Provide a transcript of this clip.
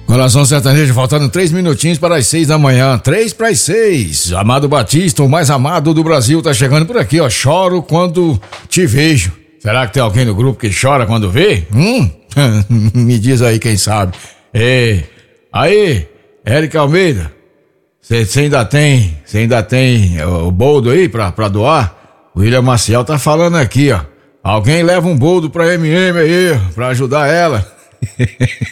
Coração Sertanejo, faltando 3 minutinhos para as 6 da manhã. 3 para as 6. Amado Batista, o mais amado do Brasil, tá chegando por aqui, ó. Choro quando te vejo. Será que tem alguém no grupo que chora quando vê? Me diz aí quem sabe. Aí, Érica Almeida, você ainda tem o boldo aí pra doar? O William Maciel tá falando aqui, ó. Alguém leva um boldo pra MM aí, pra ajudar ela.